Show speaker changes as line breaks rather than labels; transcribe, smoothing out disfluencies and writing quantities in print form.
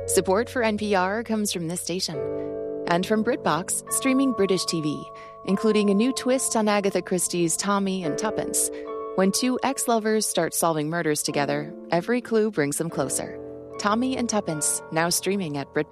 Support for NPR comes from this station and from BritBox, streaming British TV, including a new twist on Agatha Christie's Tommy and Tuppence. When two ex-lovers start solving murders together, every clue brings them closer. Tommy and Tuppence, now streaming at BritBox.